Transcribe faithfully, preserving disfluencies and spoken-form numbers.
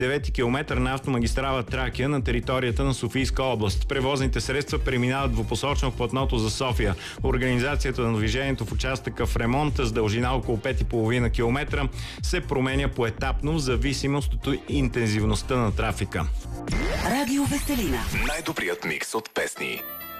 девети километър на автомагистрала Тракия на територията на Софийска област. Превозните средства преминават двупосочно в платното за София. Организацията на движението в участъка в ремонт с дължина около пет цяло и пет километра се променя поетапно в зависимост от интензивността на трафика. Радио Веселина. Най-добрият микс от песни.